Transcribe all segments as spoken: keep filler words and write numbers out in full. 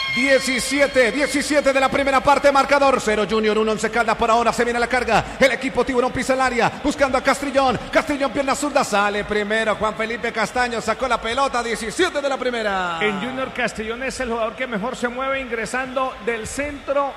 diecisiete, diecisiete de la primera parte, marcador cero Junior, uno Once Caldas. Por ahora se viene la carga, el equipo Tiburón pisa el área, buscando a Castrillón, Castrillón pierna zurda, sale primero Juan Felipe Castaño, sacó la pelota, diecisiete de la primera. En Junior Castrillón es el jugador que mejor se mueve ingresando del centro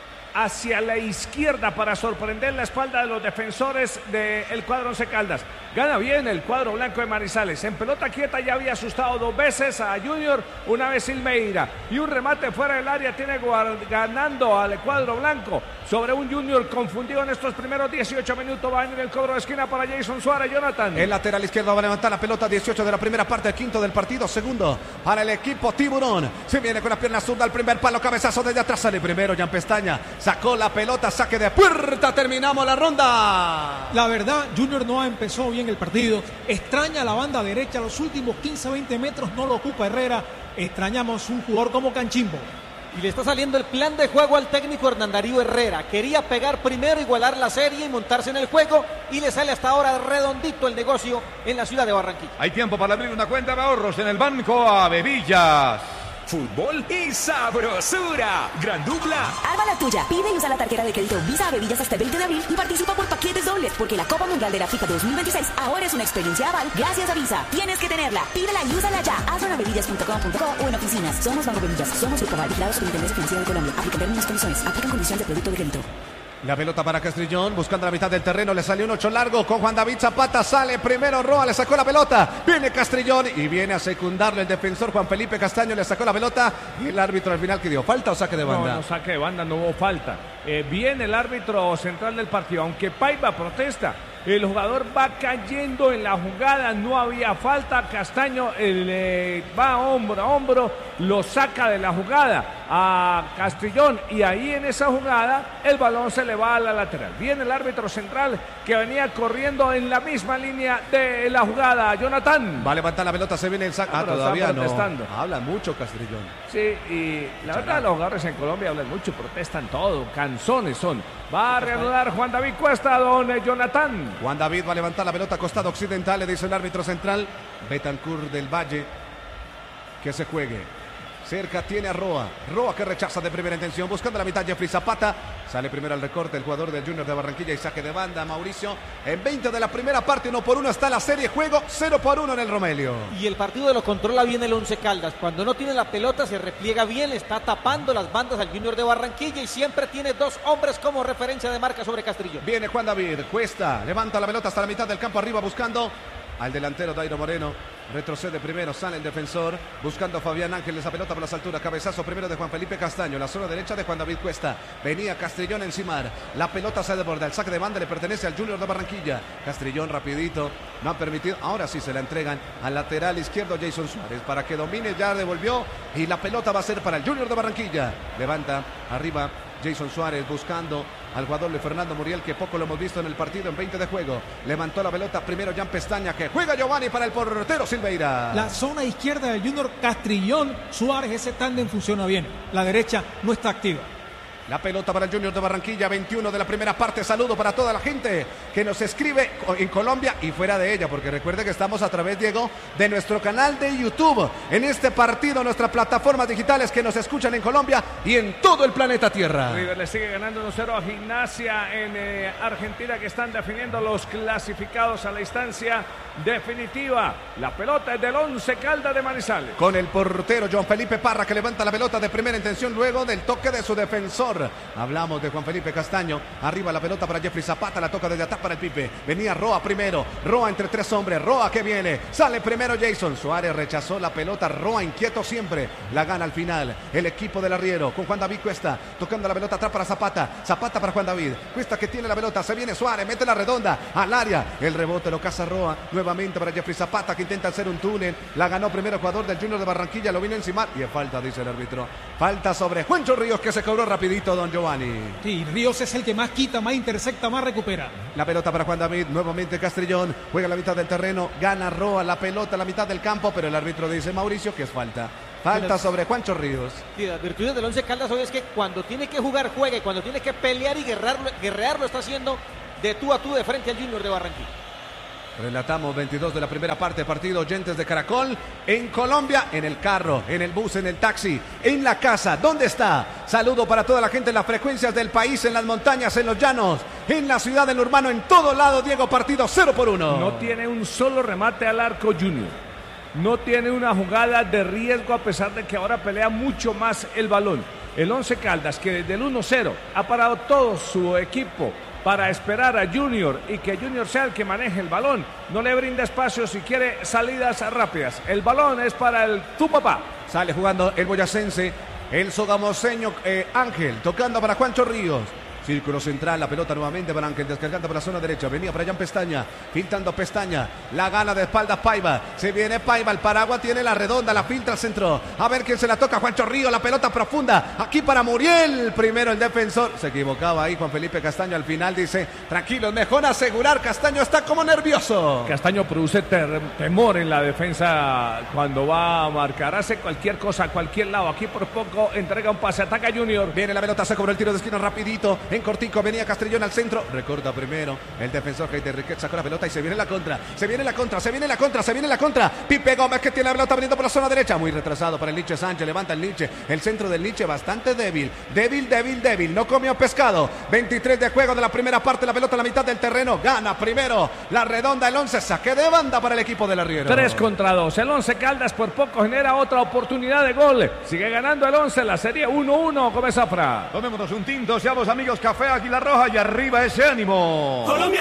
hacia la izquierda para sorprender la espalda de los defensores del cuadro Once Caldas. Gana bien el cuadro blanco de Manizales. En pelota quieta ya había asustado dos veces a Junior, una vez Silmeira. Y un remate fuera del área tiene ganando al cuadro blanco sobre un Junior confundido en estos primeros dieciocho minutos. Va a venir el cobro de esquina para Jason Suárez. Jonathan. El lateral izquierdo va a levantar la pelota, dieciocho de la primera parte, el quinto del partido, segundo para el equipo Tiburón. Se viene con la pierna zurda al primer palo, cabezazo desde atrás, sale primero Jan Pestaña. Sacó la pelota, saque de puerta, terminamos la ronda. La verdad, Junior no empezó bien el partido. Extraña la banda derecha, los últimos quince a veinte metros no lo ocupa Herrera. Extrañamos un jugador como Canchimbo. Y le está saliendo el plan de juego al técnico Hernán Darío Herrera. Quería pegar primero, igualar la serie y montarse en el juego. Y le sale hasta ahora redondito el negocio en la ciudad de Barranquilla. Hay tiempo para abrir una cuenta de ahorros en el Banco Avevillas. Fútbol y sabrosura. Gran dupla. Arma la tuya. Pide y usa la tarjeta de crédito Visa Avevillas hasta el veinte de abril y participa por paquetes dobles, porque la Copa Mundial de la FIFA dos mil veintiséis ahora es una experiencia aval gracias a Visa. Tienes que tenerla. Pídela y úsala ya. Hazlo en avevillas punto com punto co o en oficinas. Somos Banco Avevillas. Somos Grupo Aval, vigilado Superintendencia Financiera de Colombia. Aplica términos y condiciones. Aplican condiciones de producto de crédito. La pelota para Castrillón, buscando la mitad del terreno, le salió un ocho largo con Juan David Zapata, sale primero Roa, le sacó la pelota, viene Castrillón y viene a secundarle el defensor Juan Felipe Castaño, le sacó la pelota y el árbitro al final que dio falta o saque de banda. No, no saque de banda, no hubo falta. Eh, viene el árbitro central del partido, aunque Paiva protesta. El jugador va cayendo en la jugada, no había falta. Castaño el, eh, va hombro a hombro, lo saca de la jugada a Castrillón y ahí en esa jugada el balón se le va a la lateral. Viene el árbitro central que venía corriendo en la misma línea de la jugada. Jonathan. Va a levantar la pelota, se viene el saque. Ah, todavía no. Habla mucho Castrillón. Sí, y la verdad los jugadores en Colombia hablan mucho, protestan todo, canzones son. Va a reanudar Juan David Cuesta, don Jonathan. Juan David va a levantar la pelota costado occidental, le dice el árbitro central, Betancur del Valle, que se juegue. Cerca tiene a Roa, Roa que rechaza de primera intención, buscando la mitad Jeffrey Zapata, sale primero al recorte el jugador del Junior de Barranquilla y saque de banda Mauricio. En veinte de la primera parte, uno por uno está la serie, juego cero por uno en el Romelio. Y el partido lo controla bien el Once Caldas, cuando no tiene la pelota se repliega bien, está tapando las bandas al Junior de Barranquilla y siempre tiene dos hombres como referencia de marca sobre Castrillón. Viene Juan David, Cuesta, levanta la pelota hasta la mitad del campo arriba buscando al delantero Dairo Moreno. Retrocede primero, sale el defensor, buscando a Fabián Ángeles, la pelota por las alturas, cabezazo primero de Juan Felipe Castaño, la zona derecha de Juan David Cuesta, venía Castrillón encimar, la pelota se desborda, el saque de banda le pertenece al Junior de Barranquilla, Castrillón rapidito, no ha permitido, ahora sí se la entregan al lateral izquierdo Jason Suárez, para que domine, ya devolvió, y la pelota va a ser para el Junior de Barranquilla, levanta, arriba, Jason Suárez buscando al jugador Luis Fernando Muriel, que poco lo hemos visto en el partido en veinte de juego. Levantó la pelota primero Jan Pestaña, que juega Giovanni para el portero Silveira. La zona izquierda del Junior, Castrillón, Suárez, ese tándem funciona bien. La derecha no está activa. La pelota para el Junior de Barranquilla, veintiuno de la primera parte. Saludo para toda la gente que nos escribe en Colombia y fuera de ella, porque recuerde que estamos a través, Diego, de nuestro canal de YouTube. En este partido, nuestras plataformas digitales que nos escuchan en Colombia y en todo el planeta Tierra. River le sigue ganando uno cero a Gimnasia en eh, Argentina, que están definiendo los clasificados a la instancia definitiva. La pelota es del Once Caldas de Manizales. Con el portero Juan Felipe Parra, que levanta la pelota de primera intención luego del toque de su defensor. Hablamos de Juan Felipe Castaño. Arriba la pelota para Jeffrey Zapata, la toca desde atrás para el Pipe. Venía Roa primero, Roa entre tres hombres, Roa que viene, sale primero Jason Suárez, rechazó la pelota, Roa inquieto siempre, la gana al final el equipo del arriero con Juan David Cuesta, tocando la pelota atrás para Zapata, Zapata para Juan David, Cuesta que tiene la pelota, se viene Suárez, mete la redonda al área, el rebote lo caza Roa, nuevamente para Jeffrey Zapata, que intenta hacer un túnel, la ganó primero el jugador del Junior de Barranquilla, lo vino encima y es falta, dice el árbitro, falta sobre Juancho Ríos, que se cobró rapidito don Giovanni. Sí, Ríos es el que más quita, más intersecta, más recupera. La pelota para Juan David, nuevamente Castrillón, juega la mitad del terreno, gana Roa la pelota a la mitad del campo, pero el árbitro dice Mauricio que es falta. Falta sobre Juancho Ríos. Sí, las virtudes del Once Caldas hoy es que cuando tiene que jugar, juega, y cuando tiene que pelear y guerrear, guerrear lo está haciendo de tú a tú de frente al Junior de Barranquilla. Relatamos veintidós de la primera parte, partido oyentes de Caracol, en Colombia, en el carro, en el bus, en el taxi, en la casa, ¿dónde está? Saludo para toda la gente en las frecuencias del país, en las montañas, en los llanos, en la ciudad, en lo urbano, en todo lado, Diego, partido cero por uno. No tiene un solo remate al arco Junior, no tiene una jugada de riesgo a pesar de que ahora pelea mucho más el balón. El Once Caldas, que desde el uno cero ha parado todo su equipo para esperar a Junior y que Junior sea el que maneje el balón, no le brinda espacio si quiere salidas rápidas. El balón es para el tu papá. Sale jugando el boyacense, el sogamoseño eh, Ángel, tocando para Juancho Ríos. Círculo central, la pelota nuevamente para Ángel, descargando por la zona derecha. Venía para Jan Pestaña, pintando Pestaña. La gana de espaldas Paiva. Se viene Paiva, el paraguas tiene la redonda, la filtra al centro. A ver quién se la toca, Juancho Río, la pelota profunda. Aquí para Muriel. Primero el defensor. Se equivocaba ahí Juan Felipe Castaño. Al final dice, tranquilos, mejor asegurar. Castaño está como nervioso. Castaño produce ter temor en la defensa cuando va a marcar. Hace cualquier cosa a cualquier lado. Aquí por poco entrega un pase, ataca Junior. Viene la pelota, se cobró el tiro de esquina rapidito. En cortico venía Castrillón al centro, recorta primero el defensor Heiter Riquet, sacó la pelota y se viene la contra, se viene la contra, se viene la contra, se viene la contra. Pipe Gómez que tiene la pelota abriendo por la zona derecha, muy retrasado para el Liche Sánchez, levanta el Liche, el centro del Liche bastante débil, débil, débil, débil, no comió pescado. veintitrés de juego de la primera parte, la pelota a la mitad del terreno, gana primero la redonda, el once, saque de banda para el equipo del arriero. tres contra dos, el Once Caldas por poco genera otra oportunidad de gol, sigue ganando el Once, la serie uno uno, come Zafra. Tomémonos un tinto, seamos amigos, café Águila Roja y arriba ese ánimo. Colombia.